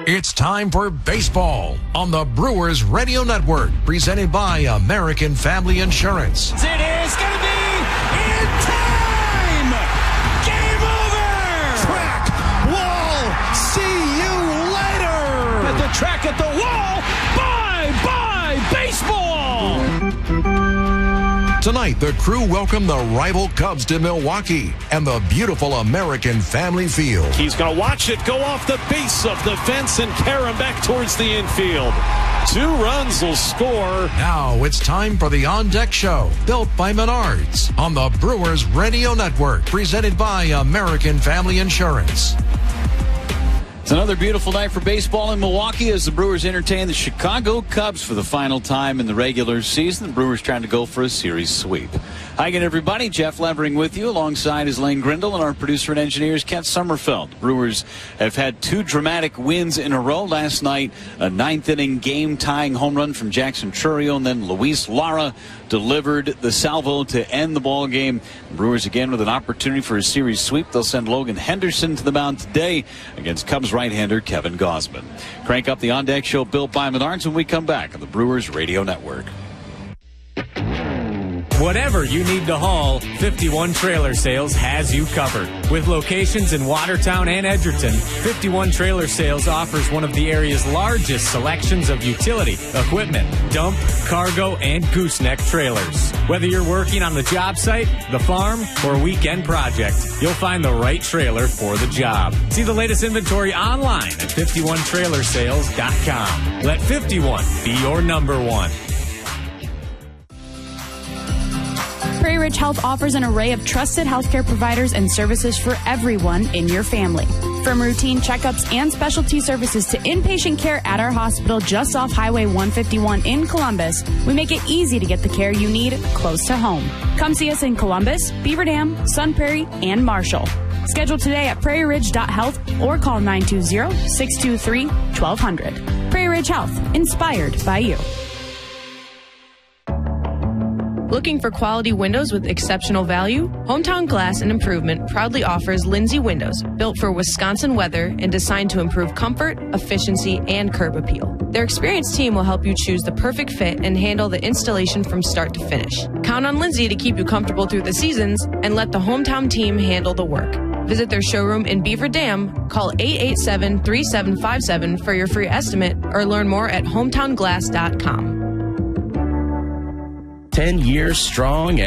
It's time for baseball on the Brewers Radio Network, presented by American Family Insurance. It is going to be in time! Game over! Track, wall, see you later! At the track, at the wall, bye-bye baseball! Tonight, the crew welcome the rival Cubs to Milwaukee and the beautiful American Family Field. He's going to watch it go off the base of the fence and carry him back towards the infield. 2 runs will score. Now it's time for the On Deck Show, built by Menards on the Brewers Radio Network, presented by American Family Insurance. It's another beautiful night for baseball in Milwaukee as the Brewers entertain the Chicago Cubs for the final time in the regular season. The Brewers trying to go for a series sweep. Hi again, everybody. Jeff Levering with you. Alongside is Lane Grindle and our producer and engineer is Kent Sommerfeld. Brewers have had 2 dramatic wins in a row. Last night, a 9th-inning game-tying home run from Jackson Chourio, and then Luis Lara delivered the salvo to end the ball game. The Brewers again with an opportunity for a series sweep. They'll send Logan Henderson to the mound today against Cubs right-hander Kevin Gausman. Crank up the On Deck Show built by Menards when we come back on the Brewers Radio Network. Whatever you need to haul, 51 Trailer Sales has you covered. With locations in Watertown and Edgerton, 51 Trailer Sales offers one of the area's largest selections of utility, equipment, dump, cargo, and gooseneck trailers. Whether you're working on the job site, the farm, or a weekend project, you'll find the right trailer for the job. See the latest inventory online at 51trailersales.com. Let 51 be your number one. Prairie Ridge Health offers an array of trusted healthcare providers and services for everyone in your family. From routine checkups and specialty services to inpatient care at our hospital just off Highway 151 in Columbus, we make it easy to get the care you need close to home. Come see us in Columbus, Beaver Dam, Sun Prairie, and Marshall. Schedule today at prairieridge.health or call 920-623-1200. Prairie Ridge Health, inspired by you. Looking for quality windows with exceptional value? Hometown Glass and Improvement proudly offers Lindsay Windows, built for Wisconsin weather and designed to improve comfort, efficiency, and curb appeal. Their experienced team will help you choose the perfect fit and handle the installation from start to finish. Count on Lindsay to keep you comfortable through the seasons and let the hometown team handle the work. Visit their showroom in Beaver Dam, call 887-3757 for your free estimate, or learn more at hometownglass.com. 10 years strong